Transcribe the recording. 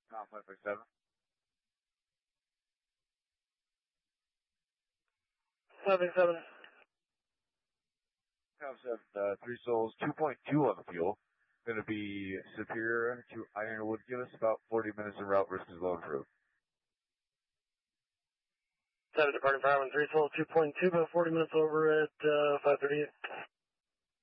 557. 557. 3 souls, 2.2 on the fuel. Going to be Superior to Ironwood. Give us about 40 minutes en route versus Lone True. 7 departing power 3 souls, 2.2, about 40 minutes over at 538.